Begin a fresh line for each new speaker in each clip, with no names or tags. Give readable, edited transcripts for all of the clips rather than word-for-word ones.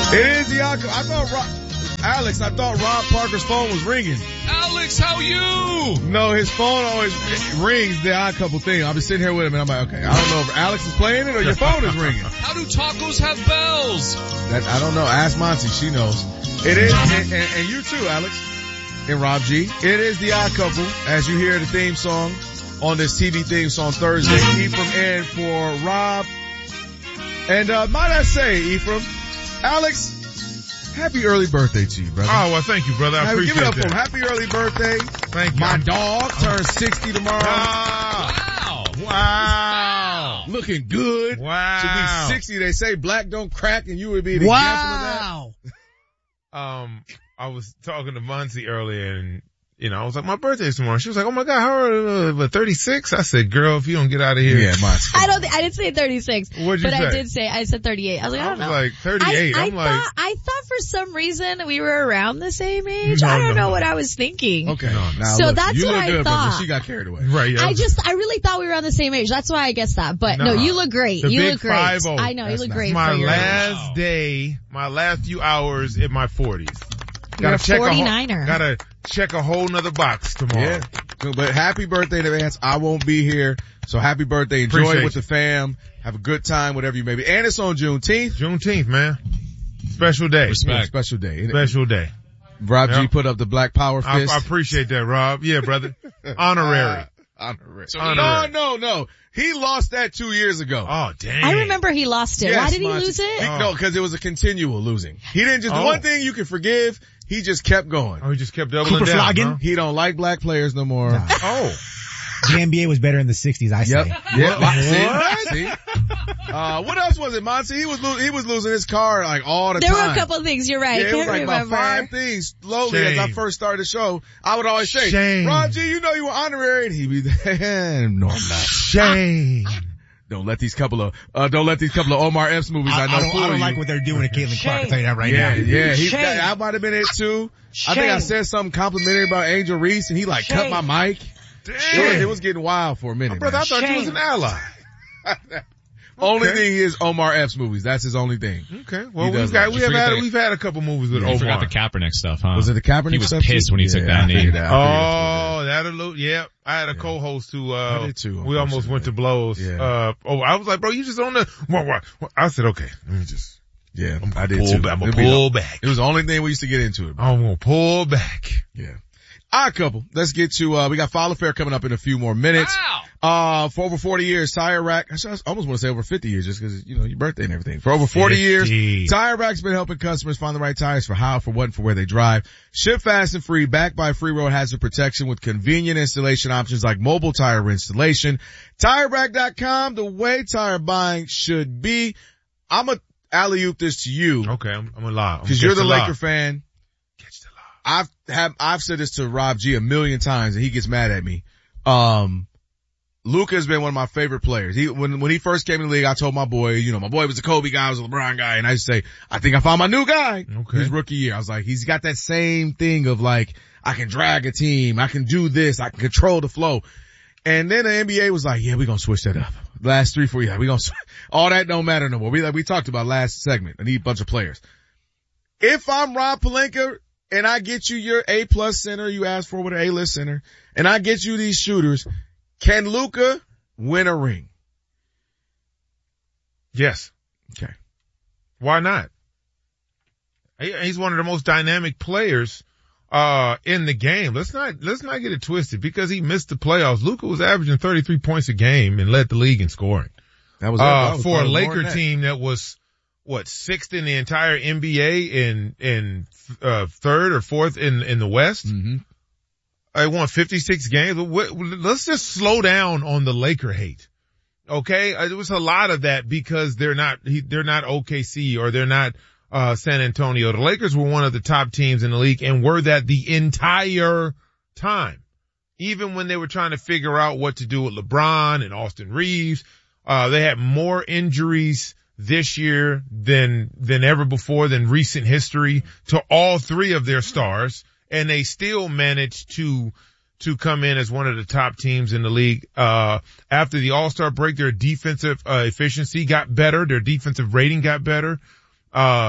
It is the Alex. I thought Rob Parker's phone was ringing.
Alex, how you?
No, his phone always rings the odd couple thing. I'll be sitting here with him and I'm like, okay, I don't know if Alex is playing it or your phone is ringing.
How do tacos have bells?
I don't know. Ask Monty. She knows. It is, and you too, Alex. And Rob G. It is the Odd Couple as you hear the theme song on this TV theme song Thursday. Ephraim in for Rob. And might I say, Ephraim, Alex, happy early birthday to you, brother.
Oh, well, thank you, brother. I appreciate
that. Give it up
that.
for him. Happy early birthday.
Thank you.
My dog turns 60 tomorrow.
Wow.
Looking good.
Wow.
Should be 60. They say black don't crack, and you would be the example of that.
I was talking to Monty earlier and, I was like, my birthday's tomorrow. She was like, oh my God, how are you? 36? I said, girl, if you don't get out of here.
Yeah, Monty.
I didn't say 36.
What'd you say?
I said 38. I was like, I don't know.
like 38.
I thought for some reason we were around the same age. I don't know what I was thinking.
Okay. Now
So
look,
that's
you
what
look
I
good,
thought.
But she got carried away.
Right. Yeah.
I really thought we were on the same age. That's why I guessed that. But no, you look great.
The
You
big
look great.
50.
I know, you look great
my
for your
last day, my last few hours in my 40s.
You're a 49er.
Gotta check a whole nother box tomorrow.
Yeah. But happy birthday in advance. I won't be here. So happy birthday. Enjoy
Appreciate
it with the fam. Have a good time, whatever you may be. And it's on Juneteenth.
Juneteenth, man. Special day.
Yeah, special day.
Special day.
Rob G put up the black power fist.
I appreciate that, Rob. Yeah, brother. Honorary.
Honorary.
So
No. He lost that 2 years ago.
Oh, dang.
I remember he lost it.
Yes,
Why did he
Monty.
lose it?
No, because it was a continual losing. He didn't just, the one thing you can forgive, he just kept going.
Oh, he just kept doubling
Cooper
down.
Flogging?
Huh?
He don't like black players no more.
Nah.
Oh.
The NBA was better in the 60s, I say.
See? What else was it, Monty? He was losing his car like all the
There
time.
were a couple of things. You're right.
Yeah,
I
it was
can't
like
remember.
about 5 things slowly as I
Shame.
first started the show. I would always say,
Shame.
Rob G, you know you were honorary. And he'd be there. No, I'm not.
Shame.
Don't let these couple of Omar Epps movies I
don't like what they're doing to Caitlin Clark. I'll tell you that right now.
Yeah. I might have been it too. I think I said something complimentary about Angel Reese and he cut my mic.
Damn.
It was getting wild for a minute.
Brother,
man.
I thought you was an ally.
Only thing is Omar Epps movies. That's his only thing.
Okay. Well,
does
we've had a couple movies with
You
Omar.
forgot the Kaepernick stuff, huh?
Was it the Kaepernick
He was
stuff
pissed
too?
when he took that
I
knee.
figured that.
Oh, yeah. I had a co-host who,
I did too,
we almost went to blows.
Yeah.
I was like, bro, you just on the, what? I said, okay, let me just,
Yeah,
I'm
I did
pull
too.
back, I'm gonna pull back.
It was the only thing we used to get into it.
I'm gonna pull back.
Yeah. All right, couple. Let's get to, we got Follow Fair coming up in a few more minutes.
Wow.
For over 40 years, Tire Rack, I almost want to say over 50 years just cause, your birthday and everything. For over 40 years, Tire Rack's been helping customers find the right tires for how, for what, and for where they drive. Ship fast and free, backed by free road hazard protection with convenient installation options like mobile tire installation. TireRack.com, the way tire buying should be. I'm gonna alley-oop this to you.
Okay, I'm gonna lie.
Cause you're the Laker fan.
Catch the lie.
I've said this to Rob G a million times and he gets mad at me. Luka has been one of my favorite players. When he first came in the league, I told my boy, my boy was a Kobe guy, I was a LeBron guy, and I used to say, I think I found my new guy.
Okay.
His rookie year. I was like, he's got that same thing of like, I can drag a team, I can do this, I can control the flow. And then the NBA was like, yeah, we're gonna switch that up. Last 3-4 years, we gonna, all that don't matter no more. We talked about last segment. I need a bunch of players. If I'm Rob Pelinka, and I get you your A+ center you asked for with an A-list center, and I get you these shooters, can Luka win a ring?
Yes.
Okay.
Why not? He's one of the most dynamic players, in the game. Let's not get it twisted because he missed the playoffs. Luka was averaging 33 points a game and led the league in scoring.
That was
for a Laker team that was, sixth in the entire NBA in third or fourth in the West.
Mm-hmm.
I won 56 games. Let's just slow down on the Laker hate. Okay? There was a lot of that because they're not OKC or they're not, San Antonio. The Lakers were one of the top teams in the league and were that the entire time. Even when they were trying to figure out what to do with LeBron and Austin Reeves, they had more injuries this year than ever before, than recent history, to all three of their stars. And they still managed to come in as one of the top teams in the league. After the All-Star break, their defensive efficiency got better. Their defensive rating got better.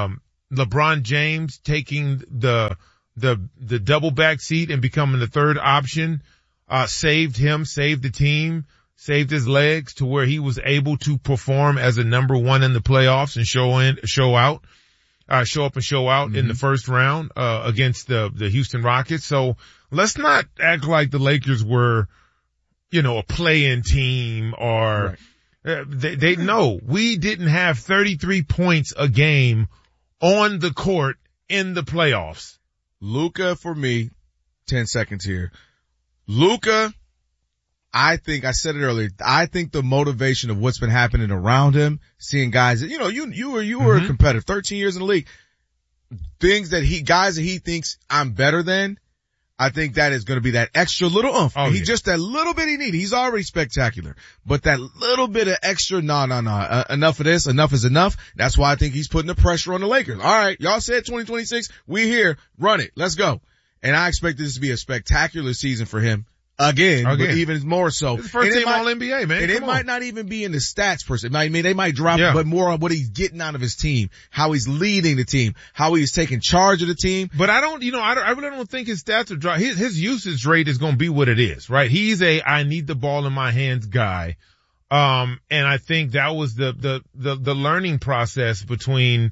LeBron James taking the double back seat and becoming the third option, saved him, saved the team, saved his legs to where he was able to perform as a number one in the playoffs and show up and show out in the first round, against the Houston Rockets. So let's not act like the Lakers were, a play-in team or, they know we didn't have 33 points a game on the court in the playoffs.
Luka for me, 10 seconds here. Luka, I think I said it earlier. I think the motivation of what's been happening around him, seeing guys, you were a competitor, 13 years in the league. Guys that he thinks I'm better than, I think that is going to be that extra little oomph. Just that little bit he needs. He's already spectacular, but that little bit of extra, no. Enough of this. Enough is enough. That's why I think he's putting the pressure on the Lakers. All right. Y'all said 2026. We here. Run it. Let's go. And I expect this to be a spectacular season for him. Again, but even more so.
It's first team All-NBA, man.
And it might not even be in the stats per se. I mean, they might drop it, but more on what he's getting out of his team, how he's leading the team, how he's taking charge of the team.
But I really don't think his stats are drop. His usage rate is going to be what it is, right? He's I need the ball in my hands guy. And I think that was the learning process between,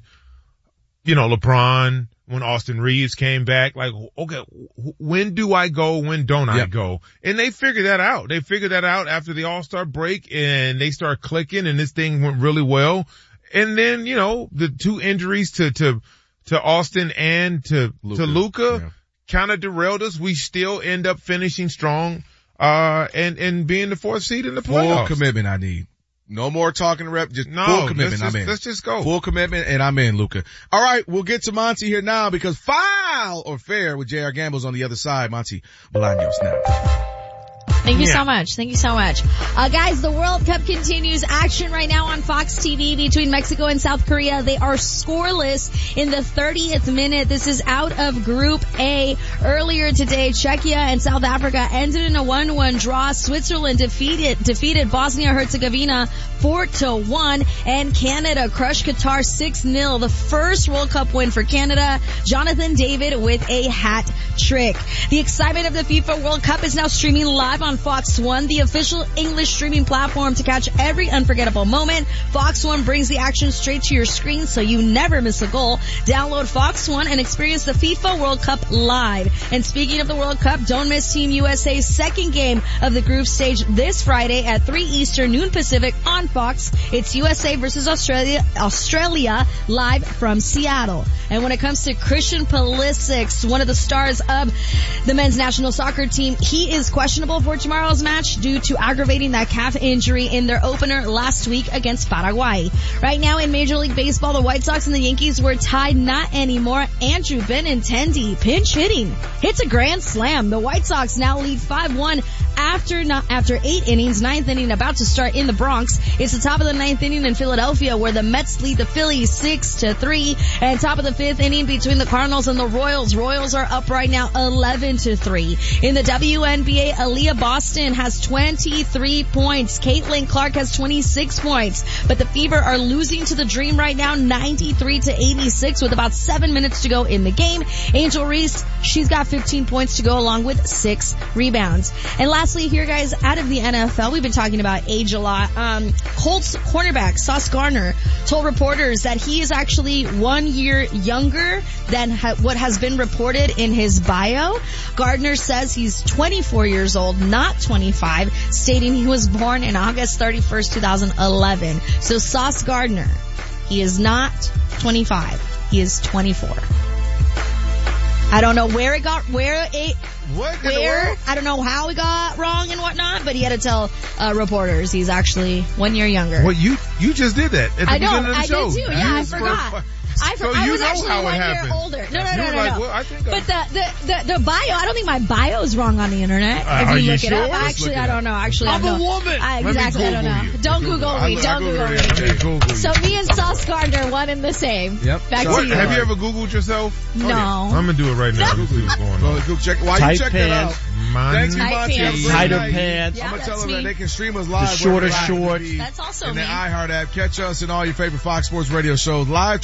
LeBron, when Austin Reeves came back, like, okay, when do I go? When don't I go? And they figured that out. They figured that out after the All-Star break, and they start clicking, and this thing went really well. And then, the two injuries to Austin and to Luka kind of derailed us. We still end up finishing strong, and being the fourth seed in the playoffs.
Full commitment I need. No more talking rep, just full commitment.
Let's just go.
Full commitment, and I'm in, Luka. All right, we'll get to Monty here now because Foul or Fair with J.R. Gamble's on the other side. Monty Bolaños now.
Thank you so much. Thank you so much. Guys, the World Cup continues. Action right now on Fox TV between Mexico and South Korea. They are scoreless in the 30th minute. This is out of Group A. Earlier today, Czechia and South Africa ended in a 1-1 draw. Switzerland defeated Bosnia-Herzegovina 4-1, and Canada crushed Qatar 6-0. The first World Cup win for Canada. Jonathan David with a hat trick. The excitement of the FIFA World Cup is now streaming live on Fox One, the official English streaming platform to catch every unforgettable moment. Fox One brings the action straight to your screen so you never miss a goal. Download Fox One and experience the FIFA World Cup live. And speaking of the World Cup, don't miss Team USA's second game of the group stage this Friday at 3 Eastern, noon Pacific on Fox. It's USA versus Australia live from Seattle. And when it comes to Christian Pulisic, one of the stars of the men's national soccer team, he is questionable for tomorrow's match due to aggravating that calf injury in their opener last week against Paraguay. Right now in Major League Baseball, the White Sox and the Yankees were tied. Not anymore. Andrew Benintendi, pinch hitting, hits a grand slam. The White Sox now lead 5-1 after 8 innings. 9th inning about to start in the Bronx. It's the top of the 9th inning in Philadelphia where the Mets lead the Phillies 6-3. And top of the 5th inning between the Cardinals and the Royals. Royals are up right now 11-3. In the WNBA, Aaliyah Boston has 23 points. Caitlin Clark has 26 points. But the Fever are losing to the Dream right now 93-86 with about 7 minutes to go in the game. Angel Reese, she's got 15 points to go along with 6 rebounds. And lastly here, guys, out of the NFL, we've been talking about age a lot. Colts cornerback Sauce Gardner told reporters that he is actually 1 year younger than what has been reported in his bio. Gardner says he's 24 years old, not 25, stating he was born in August 31st, 2011. So Sauce Gardner, he is not 25. He is 24. I don't know I don't know how it got wrong and whatnot, but he had to tell reporters he's actually 1 year younger.
Well, you just did that at the beginning of the show.
I did too. Yeah, I forgot. I was actually 1 year older. No.
Well, I think
but the bio, I don't think my bio is wrong on the internet. If you look it up, actually, I don't know. Actually,
I'm a woman.
Exactly, I don't know. Don't Google me. Don't Google me. So me and Sauce Gardner, one and the same.
Yep.
Back to you.
Have you ever Googled yourself?
No.
I'm gonna do it right now. See what's going on.
Go check. Why you check that out? Thanks, Monty.
Tighter pants.
I'm gonna tell them that they can stream us live.
The shorter shorts.
That's also
in
me.
the iHeart app. Catch us and all your favorite Fox Sports Radio shows live 24/7.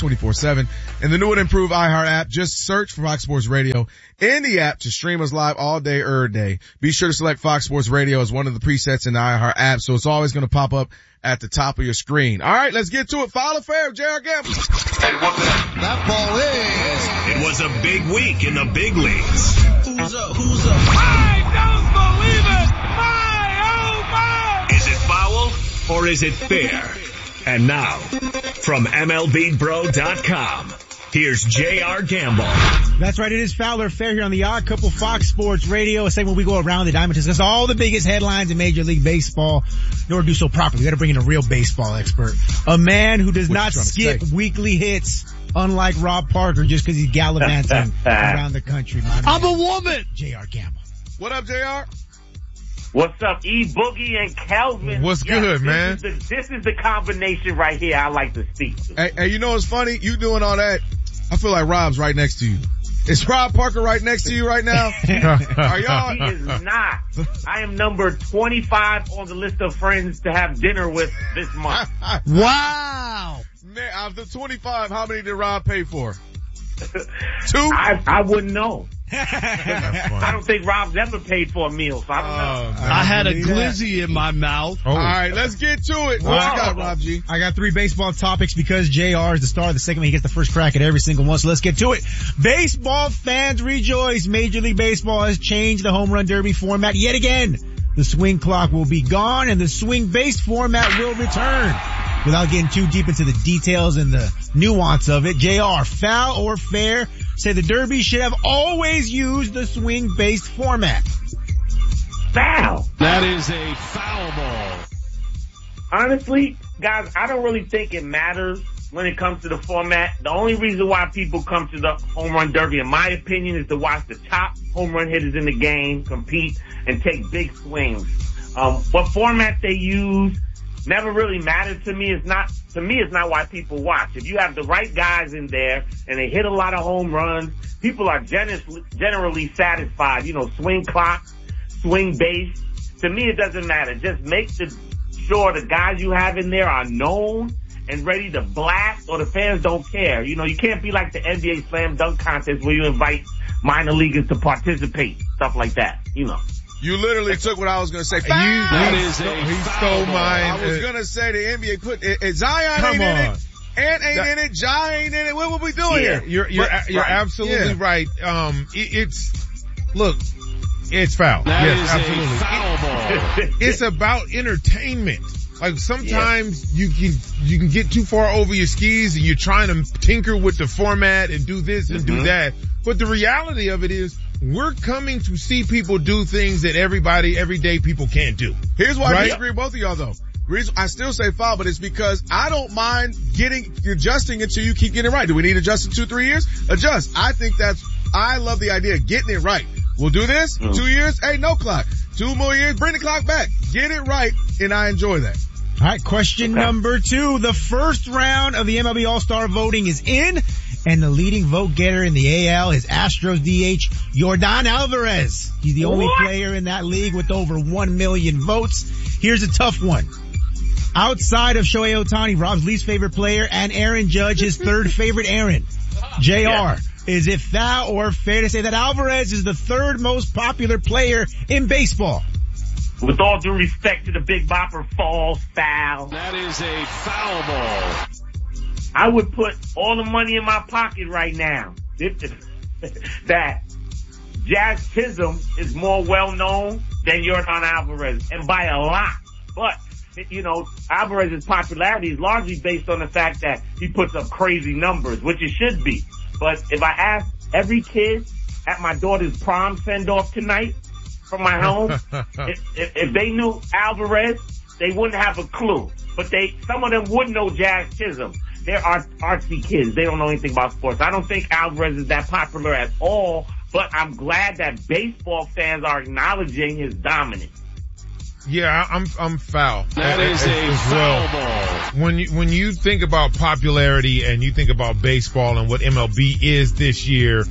7 and the new and improved iHeart app. Just search for Fox Sports Radio in the app to stream us live all day, every day. Be sure to select Fox Sports Radio as one of the presets in the iHeart app, so it's always going to pop up at the top of your screen. All right, let's get to it. Foul or fair, J.R. Gamble.
That ball is.
It was a big week in the big leagues.
Who's up?
I don't believe it! My, oh my!
Is it foul or is it fair? And now, from MLBBro.com, here's J.R. Gamble.
That's right. It is foul or fair here on the Odd Couple Fox Sports Radio. A segment we go around the diamond to discuss all the biggest headlines in Major League Baseball. In order to do so properly, we got to bring in a real baseball expert, a man who does not skip weekly hits, unlike Rob Parker, just because he's gallivanting around the country.
I'm a woman.
J.R. Gamble.
What up, J.R.?
What's up, E Boogie and Kelvin?
What's good, man?
This is the combination right here I like to speak to.
Hey, you know what's funny? You doing all that, I feel like Rob's right next to you. Is Rob Parker right next to you right now? Are y'all?
He is not. I am number 25 on the list of friends to have dinner with this month.
Wow.
Man, out of the 25, how many did Rob pay for? 2?
I wouldn't know.
That's funny.
I don't think Rob's ever paid for a meal, so I don't know.
I had a glizzy in my mouth.
Oh.
All right, let's get to it. What you got, Rob G?
I got 3 baseball topics because JR is the star of the segment. He gets the first crack at every single one, so let's get to it. Baseball fans rejoice. Major League Baseball has changed the home run derby format yet again. The swing clock will be gone and the swing-based format will return. Without getting too deep into the details and the nuance of it, JR, foul or fair, say the derby should have always used the swing-based format.
Foul.
That is a foul ball.
Honestly, guys, I don't really think it matters when it comes to the format. The only reason why people come to the home run derby, in my opinion, is to watch the top home run hitters in the game compete and take big swings. What format they use never really mattered to me. It's not why people watch. If you have the right guys in there and they hit a lot of home runs, people are generally satisfied. You know, swing clock, swing base. To me, it doesn't matter. Just make sure the guys you have in there are known and ready to blast, or the fans don't care. You know, you can't be like the NBA slam dunk contest where you invite minor leaguers to participate, stuff like that, you know.
You literally took what I was going to say.
He stole mine.
I was going to say the NBA put Zion ain't in it, Ant ain't in it, Ja ain't in it. What were we doing here?
You're absolutely right. It's foul.
That
yes,
is
absolutely.
a foul ball.
It's about entertainment. Like sometimes you can get too far over your skis and you're trying to tinker with the format and do this and do that. But the reality of it is we're coming to see people do things that everyday people can't do.
Here's why I disagree with both of y'all though. I still say foul, but it's because I don't mind adjusting until you keep getting it right. Do we need to adjust in 2-3 years? Adjust. I love the idea of getting it right. We'll do this, 2 years, hey, no clock. 2 more years, bring the clock back. Get it right, and I enjoy that.
All right, question number 2. The first round of the MLB All-Star voting is in, and the leading vote getter in the AL is Astros DH Yordan Alvarez. He's the only player in that league with over 1 million votes. Here's a tough one. Outside of Shohei Ohtani, Rob's least favorite player, and Aaron Judge, his third favorite Aaron, JR. Is it foul or fair to say that Alvarez is the third most popular player in baseball?
With all due respect to the Big Bopper, false, foul.
That is a foul ball.
I would put all the money in my pocket right now that Jazz Chisholm is more well-known than Yordan Alvarez, and by a lot. But, you know, Alvarez's popularity is largely based on the fact that he puts up crazy numbers, which it should be. But if I ask every kid at my daughter's prom send-off tonight from my home, if they knew Alvarez, they wouldn't have a clue. But some of them would know Jazz Chisholm. They're artsy kids. They don't know anything about sports. I don't think Alvarez is that popular at all, but I'm glad that baseball fans are acknowledging his dominance.
Yeah, I'm foul.
That is a foul ball.
When you think about popularity and you think about baseball and what MLB is this year,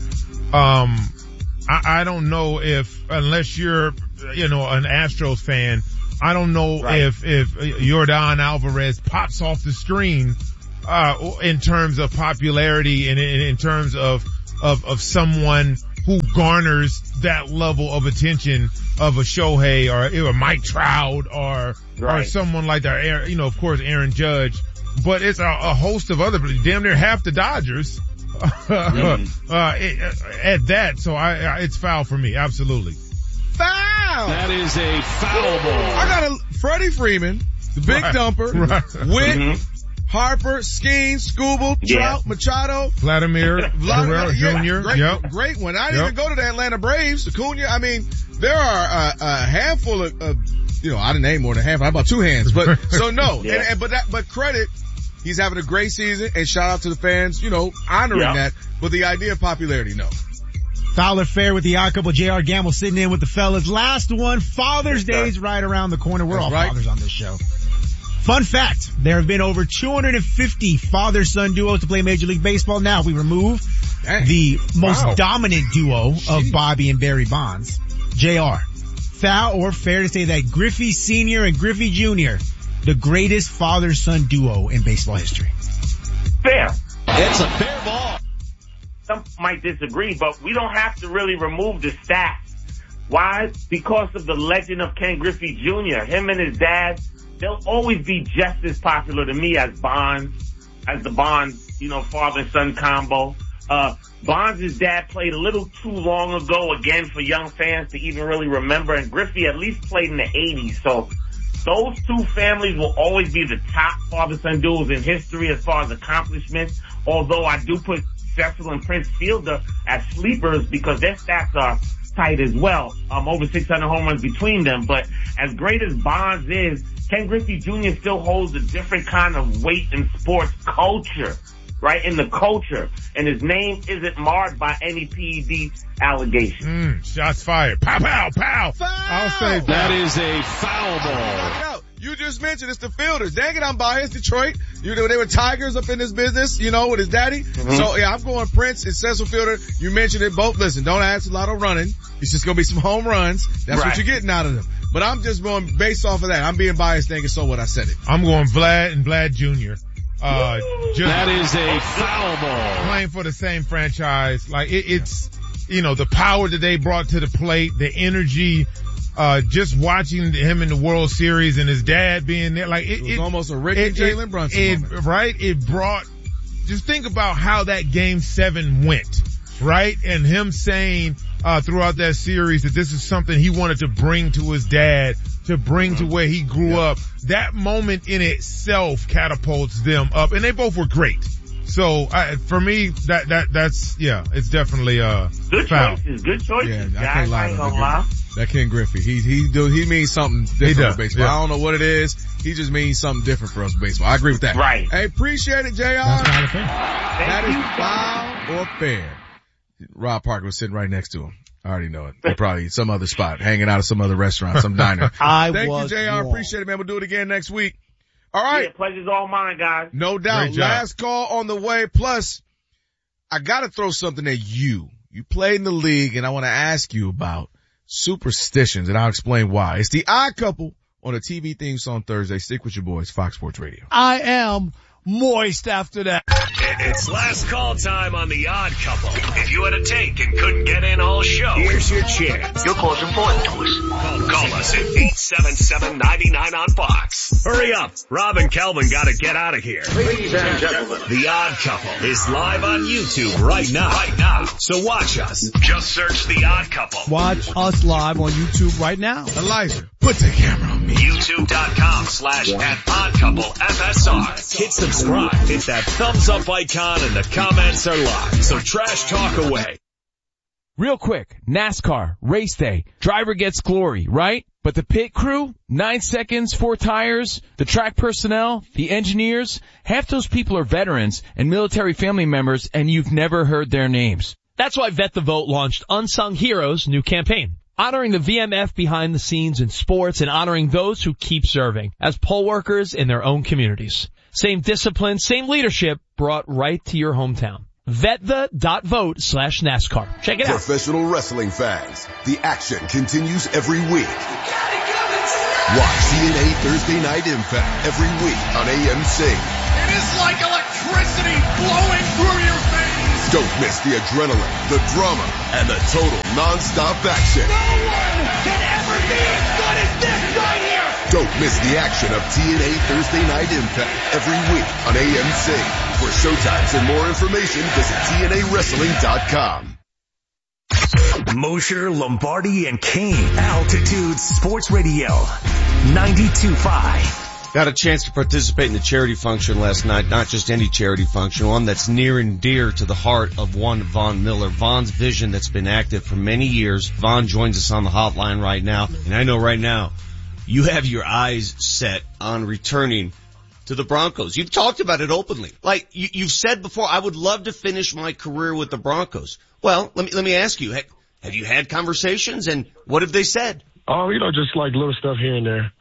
I don't know if, unless you're, an Astros fan, I don't know if Yordan Alvarez pops off the screen in terms of popularity and in terms of someone who garners that level of attention of a Shohei or a Mike Trout or someone like that. You know, of course, Aaron Judge, but it's a host of other, damn near half the Dodgers, at that. So it's foul for me. Absolutely.
Foul!
That is a foul ball.
I got Freddie Freeman, the big dumper, Witt, Harper, Skeens, Skubal, Trout, Machado,
Vladimir Guerrero Jr.
Great one. I didn't even go to the Atlanta Braves, Acuna. I mean, there are a handful of, I didn't name more than a handful. How about two hands? But, so no. But credit, he's having a great season, and shout out to the fans, honoring that. But the idea of popularity, no.
Foul or fair with the odd couple. J.R. Gamble sitting in with the fellas. Last one, Father's Day is right around the corner. We're all fathers on this show. Fun fact, there have been over 250 father-son duos to play Major League Baseball. Now, if we remove the most dominant duo of Bobby and Barry Bonds, JR, foul or fair to say that Griffey Sr. and Griffey Jr., the greatest father-son duo in baseball history?
Fair.
It's a fair ball.
Some might disagree, but we don't have to really remove the stats. Why? Because of the legend of Ken Griffey Jr. Him and his dad, they'll always be just as popular to me as the Bonds, father and son combo. Bonds' dad played a little too long ago, again, for young fans to even really remember, and Griffey at least played in the 80s. So those two families will always be the top father-son duos in history as far as accomplishments, although I do put Cecil and Prince Fielder as sleepers because their stats are tight as well. Over 600 home runs between them. But as great as Bonds is, Ken Griffey Jr. still holds a different kind of weight in sports culture, right? In the culture. And his name isn't marred by any PED allegations.
Shots fired. Pow, pow, pow.
Foul!
I'll say
that is a foul ball.
You just mentioned it's the fielders. Dang it, I'm biased. Detroit. They were Tigers up in this business, with his daddy. So yeah, I'm going Prince and Cecil Fielder. You mentioned it both. Listen, don't ask a lot of running. It's just going to be some home runs. That's what you're getting out of them. But I'm just going based off of that. I'm being biased thinking so what I said it.
I'm going Vlad and Vlad Jr.
That is a foul ball.
Playing for the same franchise. Like it's, the power that they brought to the plate, the energy, just watching him in the World Series and his dad being there, like it
was almost a Rick and Jalen Brunson moment.
Right? It brought, just think about how that Game 7 went, right? And him saying, throughout that series that this is something he wanted to bring to his dad, to bring to where he grew up. That moment in itself catapults them up, and they both were great. So, for me, that's, it's definitely,
good
foul.
Good choices.
Yeah, I can't lie. That Ken Griffey, he means something different for baseball. I don't know what it is. He just means something different for us in baseball. I agree with that.
Right.
Hey, appreciate it, JR. That is foul or fair. Rob Parker was sitting right next to him. I already know it. They're probably some other spot, hanging out at some other restaurant, some diner. Thank you, JR. Wrong. Appreciate it, man. We'll do it again next week. All right.
Yeah, pleasure's all mine, guys.
No doubt. Last call on the way. Plus, I gotta throw something at you. You played in the league, and I want to ask you about superstitions, and I'll explain why. It's the Odd Couple on a TV theme song Thursday. Stick with your boys, Fox Sports Radio.
I am moist after that.
It's last call time on The Odd Couple. If you had a take and couldn't get in all show, here's your chance. Your call's important to us. Call us at 877-99 on Fox. Hurry up. Rob and Kelvin got to get out of here.
Ladies and gentlemen,
The Odd Couple is live on YouTube right now. So watch us. Just search The Odd Couple.
Watch us live on YouTube right now.
Elijah, put the camera on me.
YouTube.com/@OddCoupleFSR. Hit subscribe. Hit that thumbs up icon and the comments are live. So trash talk away.
Real quick, NASCAR, race day, driver gets glory, right? But the pit crew, 9 seconds, 4 tires, the track personnel, the engineers, half those people are veterans and military family members, and you've never heard their names.
That's why Vet the Vote launched Unsung Heroes' new campaign, honoring the VMF behind the scenes in sports and honoring those who keep serving as poll workers in their own communities. Same discipline, same leadership brought right to your hometown. VetThe.vote/NASCAR. Check it out.
Professional wrestling fans, the action continues every week. Watch TNA Thursday Night Impact every week on AMC.
it is like electricity. electricity flowing through your veins.
Don't miss the adrenaline, the drama, and the total non-stop action.
No one can ever be as good as this right here.
Don't miss the action of TNA Thursday Night Impact every week on AMC. For showtimes and more information, visit TNAWrestling.com.
Mosher, Lombardi, and Kane. Altitude Sports Radio. 92.5.
Got a chance to participate in the charity function last night, not just any charity function, one that's near and dear to the heart of one Von Miller. Von's vision that's been active for many years. Von joins us on the hotline right now, and I know right now you have your eyes set on returning to the Broncos. You've talked about it openly. Like, you've said before, I would love to finish my career with the Broncos. Well, let me ask you, have you had conversations, and what have they said?
Oh, just like little stuff here and there.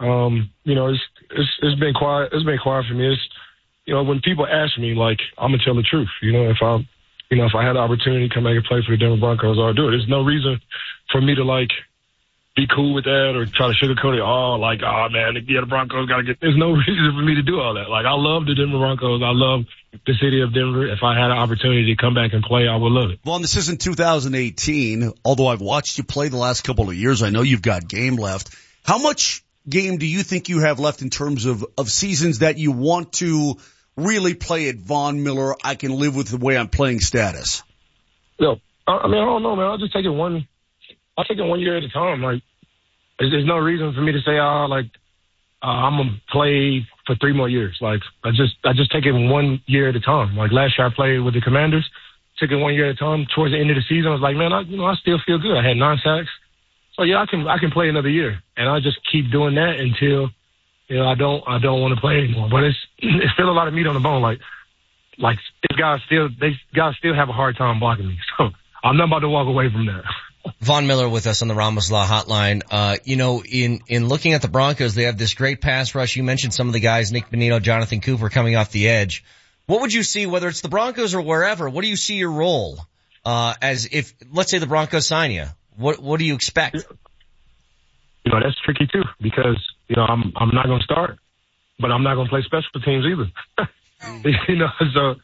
It's been quiet. It's been quiet for me. It's, when people ask me, like, I'm gonna tell the truth. If I had the opportunity to come back and play for the Denver Broncos, I'll do it. There's no reason for me to be cool with that or try to sugarcoat it. The Broncos gotta get. There's no reason for me to do all that. I love the Denver Broncos. I love the city of Denver. If I had an opportunity to come back and play, I would love it.
Well, this isn't 2018. Although I've watched you play the last couple of years, I know you've got game left. How much game do you think you have left in terms of seasons that you want to really play at Von Miller? I can live with the way I'm playing status.
I don't know, man. I'll just take it one year at a time. There's no reason for me to say, I'm gonna play for 3 more years. I just take it 1 year at a time. Last year I played with the Commanders, took it 1 year at a time. Towards the end of the season, I was like, man, I still feel good. I had 9 sacks. So yeah, I can play another year, and I'll just keep doing that until, I don't want to play anymore. But it's still a lot of meat on the bone. These guys still have a hard time blocking me. So I'm not about to walk away from that.
Von Miller with us on the Ramos Law Hotline. In looking at the Broncos, they have this great pass rush. You mentioned some of the guys, Nick Bonito, Jonathan Cooper coming off the edge. What would you see, whether it's the Broncos or wherever, what do you see your role, as if, let's say the Broncos sign you? What do you expect?
That's tricky too, because, I'm not going to start, but I'm not going to play special teams either. So,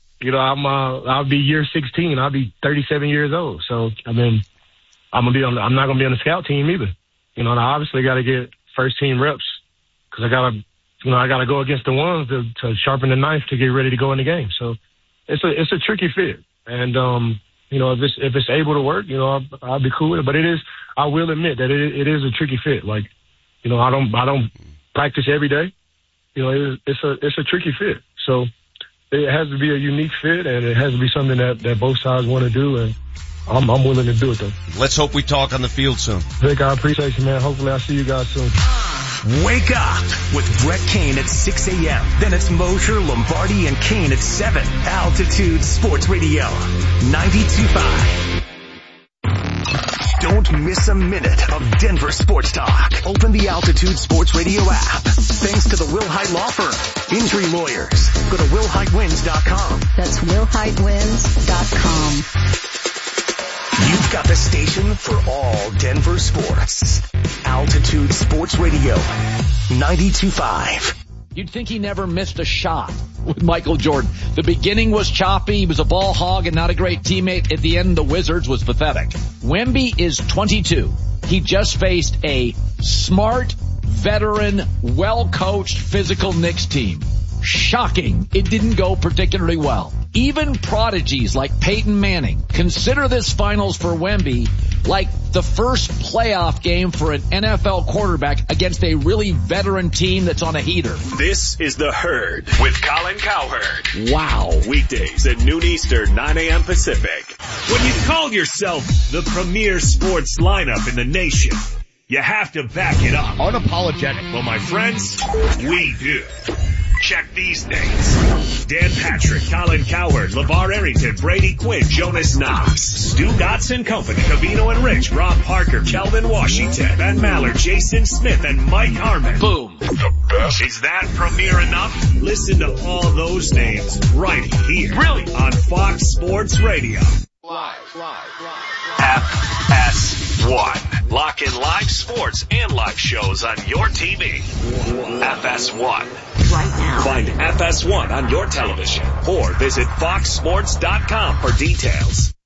I'll be year 16. I'll be 37 years old. So, I'm not going to be on the scout team either. And I obviously got to get first team reps because I got to go against the ones to sharpen the knife to get ready to go in the game. So it's a tricky fit. And, if it's able to work, I'll be cool with it. But I will admit that it is a tricky fit. I don't practice every day. It's a tricky fit. So it has to be a unique fit, and it has to be something that both sides want to do, and I'm willing to do it, though.
Let's hope we talk on the field soon.
Vic, I appreciate you, man. Hopefully I'll see you guys soon.
Wake up with Brett Kane at 6 a.m. Then it's Mosher, Lombardi, and Kane at 7. Altitude Sports Radio, 92.5. Don't miss a minute of Denver sports talk. Open the Altitude Sports Radio app. Thanks to the Wilhite Law Firm. Injury lawyers. Go to WilhiteWins.com.
That's WilhiteWins.com.
You've got the station for all Denver sports. Altitude Sports Radio, 92.5.
You'd think he never missed a shot with Michael Jordan. The beginning was choppy. He was a ball hog and not a great teammate. At the end, the Wizards was pathetic. Wemby is 22. He just faced a smart, veteran, well-coached, physical Knicks team. Shocking. It didn't go particularly well. Even prodigies like Peyton Manning consider this finals for Wemby like the first playoff game for an NFL quarterback against a really veteran team that's on a heater.
This is The Herd with Colin Cowherd.
Wow.
Weekdays at noon Eastern, 9 a.m. Pacific. When you call yourself the premier sports lineup in the nation, you have to back it up.
Unapologetic.
Well, my friends, we do. Check these names. Dan Patrick, Colin Cowherd, LeVar Arrington, Brady Quinn, Jonas Knox, Stu Dotson Company, Covino and Rich, Rob Parker, Kelvin Washington, Ben Maller, Jason Smith, and Mike Harmon.
Boom.
The best. Is that premier enough? Listen to all those names right here.
Really?
On Fox Sports Radio. Live. FS1. Lock in live sports and live shows on your TV. FS1.
right now.
Find FS1 on your television or visit foxsports.com for details.